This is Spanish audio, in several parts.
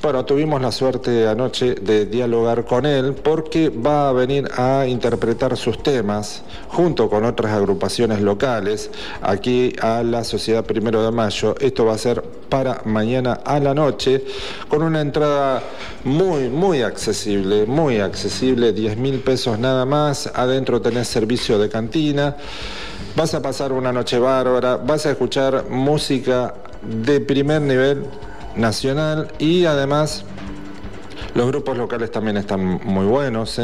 bueno, tuvimos la suerte anoche de dialogar con él porque va a venir a interpretar sus temas junto con otras agrupaciones locales aquí a la Sociedad Primero de Mayo. Esto va a ser para mañana a la noche con una entrada muy accesible, 10.000 pesos nada más. Adentro tenés servicio de cantina. Vas a pasar una noche bárbara, vas a escuchar música de primer nivel nacional y además los grupos locales también están muy buenos,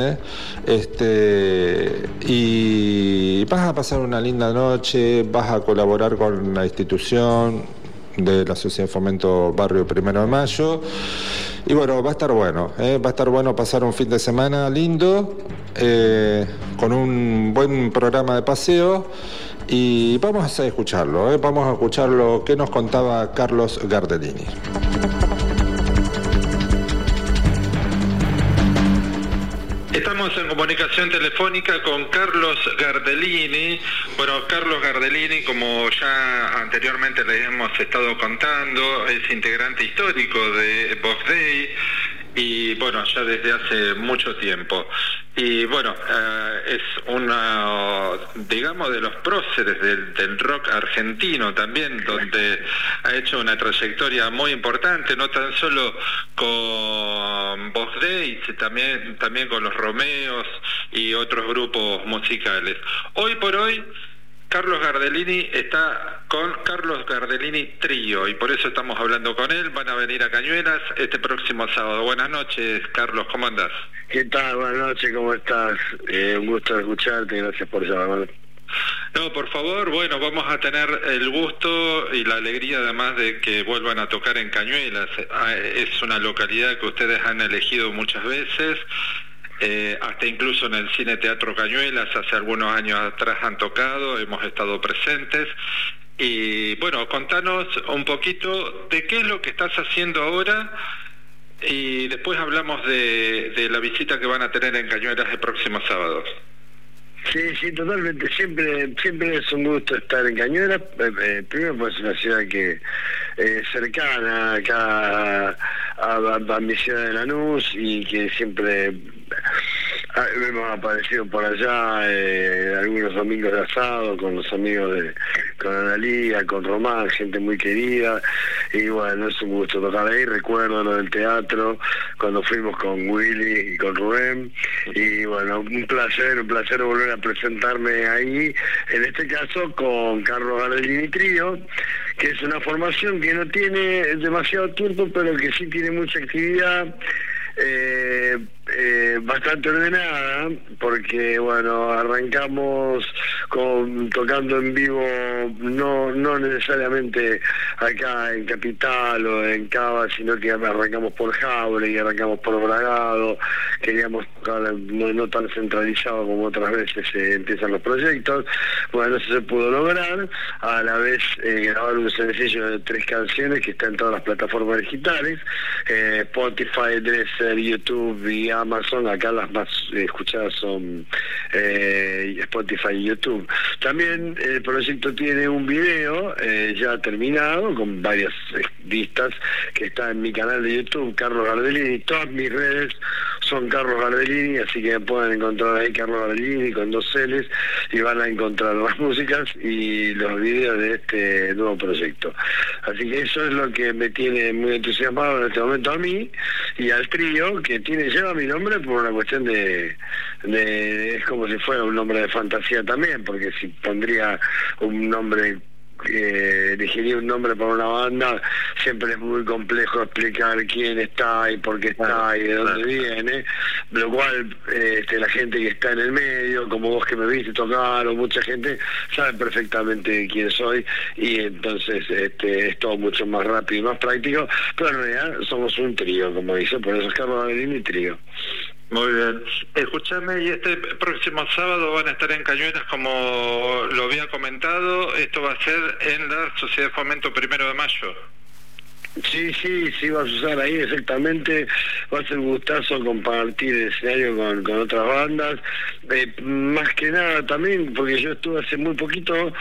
y vas a pasar una linda noche, vas a colaborar con la institución de la Sociedad de Fomento Barrio Primero de Mayo. Y bueno, va a estar bueno pasar un fin de semana lindo, con un buen programa de paseo, y vamos a escucharlo, que nos contaba Carlos Gardellini. Estamos en comunicación telefónica con Carlos Gardellini. Bueno, Carlos Gardellini, como ya anteriormente les hemos estado contando, es integrante histórico de Vox Dei y bueno, ya desde hace mucho tiempo. Y bueno, es uno, digamos, de los próceres del rock argentino también, donde ha hecho una trayectoria muy importante, no tan solo con Vox Dei, también con los Romeos y otros grupos musicales. Hoy por hoy, Carlos Gardellini está con Carlos Gardellini Trío y por eso estamos hablando con él. Van a venir a Cañuelas este próximo sábado. Buenas noches, Carlos, ¿cómo andás? ¿Qué tal? Buenas noches, ¿cómo estás? Un gusto escucharte, gracias por llamar. No, por favor, bueno, vamos a tener el gusto y la alegría además de que vuelvan a tocar en Cañuelas. Es una localidad que ustedes han elegido muchas veces. Hasta incluso en el Cine Teatro Cañuelas hace algunos años atrás han tocado, hemos estado presentes. Y bueno, contanos un poquito de qué es lo que estás haciendo ahora y después hablamos de la visita que van a tener en Cañuelas el próximo sábado. Sí, totalmente. Siempre es un gusto estar en Cañuelas. Primero pues es una ciudad que cercana acá a mi ciudad de Lanús y que siempre hemos aparecido por allá algunos domingos de asado con los amigos con Analía, con Román, gente muy querida, y bueno, es un gusto tocar ahí. Recuerdo lo del teatro cuando fuimos con Willy y con Rubén, y bueno, un placer volver a presentarme ahí, en este caso con Carlos Gardellini Trío, que es una formación que no tiene demasiado tiempo, pero que sí tiene mucha actividad, bastante ordenada, porque bueno, arrancamos tocando en vivo, no necesariamente acá en Capital o en Cava, sino que arrancamos por Jauregui, arrancamos por Bragado. Queríamos tocar no tan centralizado como otras veces empiezan los proyectos. Bueno, eso se pudo lograr, a la vez grabar un sencillo de 3 canciones que está en todas las plataformas digitales, Spotify, Deezer, YouTube y Amazon. Acá las más escuchadas son Spotify y YouTube. También el proyecto tiene un video ya terminado con varias vistas que está en mi canal de YouTube, Carlos Gardellini. Todas mis redes son Carlos Gardellini, así que pueden encontrar ahí Carlos Gardellini con 2 L's y van a encontrar las músicas y los videos de este nuevo proyecto. Así que eso es lo que me tiene muy entusiasmado en este momento a mí y al trío, que lleva mi nombre por una cuestión de es como si fuera un nombre de fantasía también, porque si pondría un nombre, elegiría un nombre para una banda, siempre es muy complejo explicar quién está y por qué está y de dónde viene, lo cual la gente que está en el medio, como vos que me viste tocar, o mucha gente, sabe perfectamente quién soy, y entonces es todo mucho más rápido y más práctico, pero en realidad somos un trío, como dice, por eso es Carlos Gardellini Trío. Muy bien. Escúchame, y este próximo sábado van a estar en Cañuelas, como lo había comentado. Esto va a ser en la Sociedad de Fomento Primero de Mayo. Sí, va a usar ahí exactamente. Va a ser un gustazo compartir el escenario con otras bandas, más que nada también porque yo estuve hace muy poquito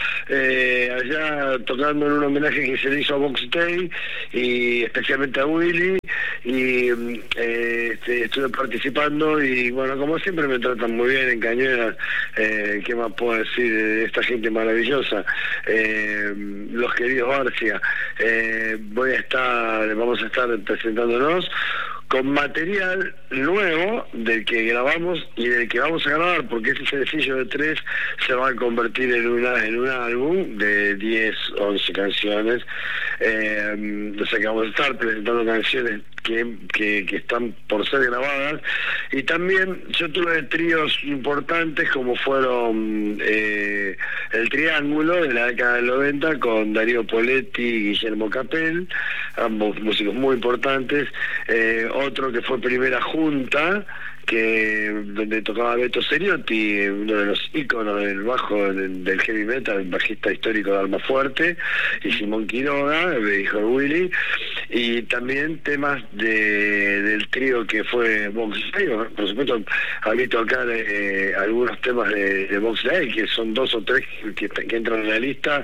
allá tocando en un homenaje que se le hizo a Vox Dei y especialmente a Willy, y estuve participando y bueno, como siempre me tratan muy bien en Cañuelas. ¿Qué más puedo decir de esta gente maravillosa? Los queridos Barcia, vamos a estar presentándonos con material nuevo del que grabamos y del que vamos a grabar, porque ese sencillo de 3 se va a convertir en un álbum de 10, 11 canciones. O sea que vamos a estar presentando canciones que están por ser grabadas, y también yo tuve tríos importantes como fueron el Triángulo de la década del 90 con Darío Poletti y Guillermo Capel, ambos músicos muy importantes. Otro que fue Primera Junta, donde tocaba Beto Seriotti, uno de los íconos del bajo del heavy metal, el bajista histórico de Almafuerte, y Simón Quiroga, el hijo de Willy, y también temas del trío que fue Vox Day. Por supuesto, a mí tocar algunos temas de Vox Day, que son 2 o 3 que entran en la lista.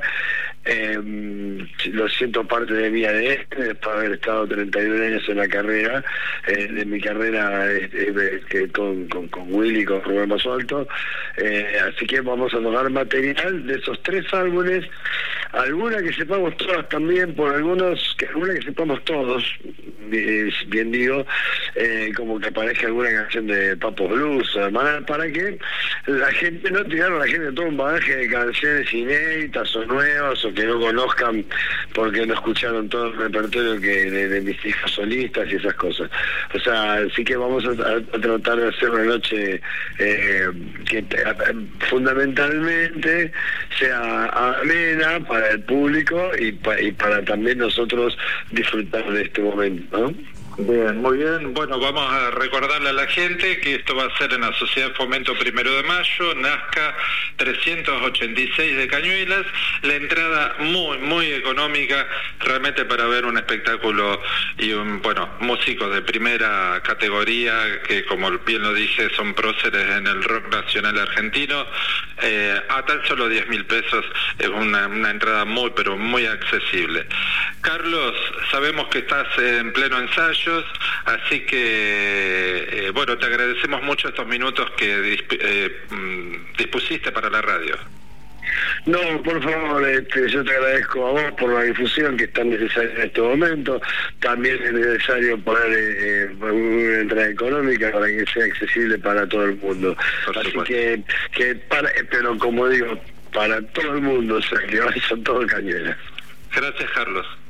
Lo siento parte de mi ADN, después de haber estado 31 años en la carrera, de mi carrera con Willy, con Rubén Basualto. Así que vamos a tocar material de esos 3 álbumes, alguna que sepamos todas también, alguna que sepamos todos, bien digo, como que aparezca alguna canción de Papos Blues, para que la gente no tirara a la gente todo un bagaje de canciones inéditas o nuevas o que no conozcan porque no escucharon todo el repertorio de mis hijas solistas y esas cosas. O sea, así que vamos a tratar de hacer una noche que fundamentalmente sea amena para el público y para también nosotros disfrutar de este momento, ¿no? Bien, muy bien. Bueno, vamos a recordarle a la gente que esto va a ser en la Sociedad Fomento 1 de Mayo, Nazca 386 de Cañuelas. La entrada muy económica, realmente para ver un espectáculo y músicos de primera categoría que, como bien lo dije, son próceres en el rock nacional argentino. A tan solo 10.000 pesos es una entrada pero muy accesible. Carlos, sabemos que estás en pleno ensayo, así que te agradecemos mucho estos minutos que dispusiste para la radio. No, por favor, yo te agradezco a vos por la difusión que es tan necesaria en este momento. También es necesario poner una entrada económica para que sea accesible para todo el mundo. Así que pero como digo, para todo el mundo, o sea, que vayan todo Cañuelas. Gracias, Carlos.